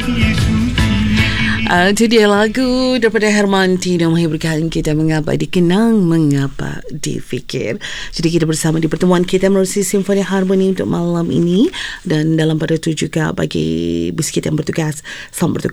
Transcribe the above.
Itu dia lagu daripada Hermantino menghiburkan kita, mengapa dikenang, mengapa difikir. Jadi kita bersama di pertemuan kita menerusi Simfoni Harmoni untuk malam ini, dan dalam pada itu juga bagi biskit yang bertugas, selamat bertugas